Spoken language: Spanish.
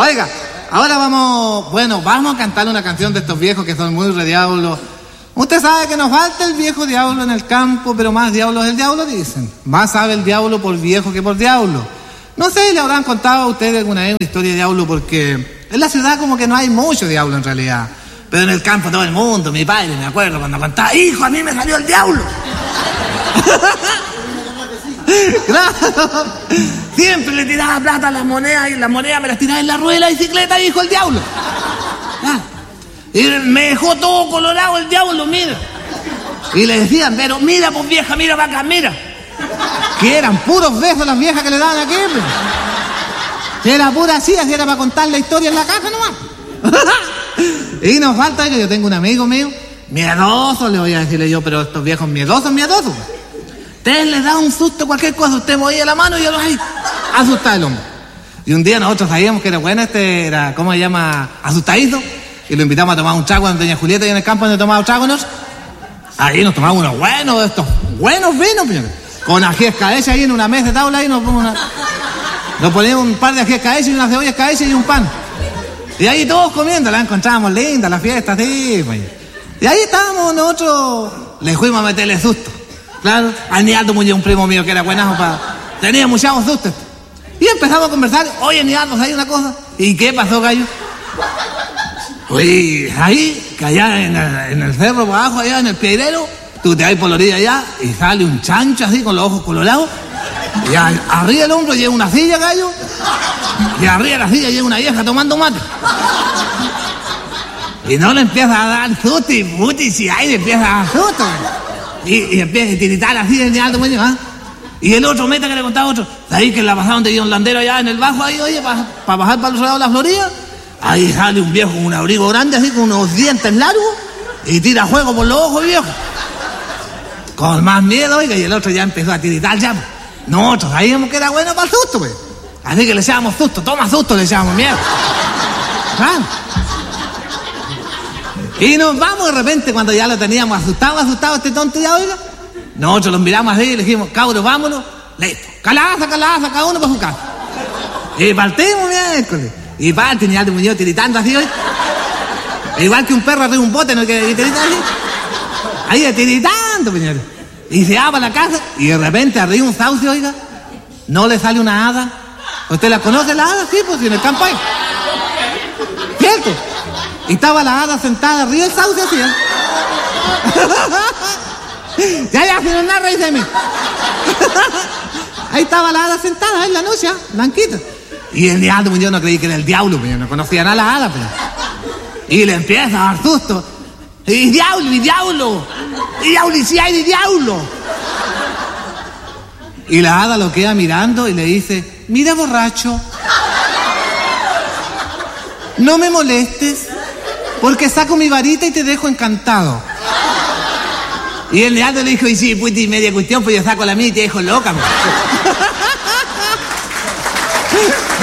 Oiga, ahora vamos a cantarle una canción de estos viejos que son muy re diablos. Usted sabe que nos falta el viejo diablo en el campo, pero más diablo es el diablo, dicen. Más sabe el diablo por viejo que por diablo. No sé, le habrán contado a ustedes alguna vez una historia de diablo, porque en la ciudad como que no hay mucho diablo en realidad. Pero en el campo todo el mundo, mi padre, me acuerdo cuando contaba, hijo, a mí me salió el diablo. Claro, siempre le tiraba plata a las monedas y las monedas me las tiraba en la rueda de la bicicleta, dijo el diablo. Y me dejó todo colorado el diablo, mira. Y le decían, pero mira, pues vieja, mira para acá, mira. Que eran puros besos las viejas que le daban aquí. Que era pura así, así era para contar la historia en la caja nomás. Y nos falta que yo tengo un amigo mío, miedoso, le voy a decirle yo, pero estos viejos miedosos. Ustedes les dan un susto, cualquier cosa, usted movía la mano y yo lo ahí, asustaba el hombre. Y un día nosotros sabíamos que era bueno, era, ¿cómo se llama? Asustadizo. Y lo invitamos a tomar un trago donde doña Julieta y en el campo donde tomaba trago nosotros. Ahí nos tomamos unos buenos, estos buenos vinos, con ají escabeche ahí en una mesa de tabla, ahí nos poníamos un par de ají escabeche y una cebolla escabeche y un pan. Y ahí todos comiendo, la encontrábamos linda, la fiesta, así, pues. Y ahí estábamos nosotros, le fuimos a meterle susto. Claro, a Nialdo Muñoz, un primo mío que era buenazo tenía muchos sustos. Y empezamos a conversar, oye Nialdo, ¿sabes una cosa? ¿Y qué pasó, gallo? Oye, ahí, que allá en el cerro por abajo, allá en el piedrero, tú te vas por la orilla allá y sale un chancho así con los ojos colorados. Y arriba del hombro lleva una silla, gallo. Y arriba de la silla lleva una vieja tomando mate. Y no le empieza a dar susto y puti, si ahí le empieza a dar susto. Y empieza a tiritar así de Nialdo Muñoz, ¿ah? Y el otro meta que le contaba a otro, ahí que la pasaron de un landero allá en el bajo ahí, oye, para bajar para el otro lado de la Florida. Ahí sale un viejo con un abrigo grande así, con unos dientes largos, y tira fuego por los ojos, viejo. Con más miedo, oiga, y el otro ya empezó a tiritar ya. Nosotros sabíamos que era bueno para el susto, pues. Así que le echábamos susto, toma susto, le echábamos miedo. Claro. Y nos vamos de repente cuando ya lo teníamos asustado este tonto ya, oiga. Nosotros los miramos así y le dijimos, cabros, vámonos. Listo. Calabaza, cada uno para su casa. Y partimos miércoles. Y parte Nialdo Muñoz tiritando así, oiga. Igual que un perro arriba de un bote, ¿no? Que tirita así. Ahí tiritando, señores. Y se va para la casa y de repente arriba un sauce, oiga. No le sale una hada. ¿Usted la conoce, la hada? Sí, pues en el campo hay. ¿Cierto? Y estaba la hada sentada arriba del sauce así, ¿eh? Ya, se nos narra, dice a mí. Ahí estaba la hada sentada en la noche, ¿eh? Blanquita. Y el Nialdo Muñoz no creí que era el diablo, pues no conocía nada a la hada, pues. Y le empieza a dar susto. Y diablo, y si hay diablo. Y la hada lo queda mirando y le dice, mira, borracho, no me molestes, porque saco mi varita y te dejo encantado. Y el Nialdo le dijo, y sí, puti, media cuestión, pues yo saco la mía y te dejo loca, pues.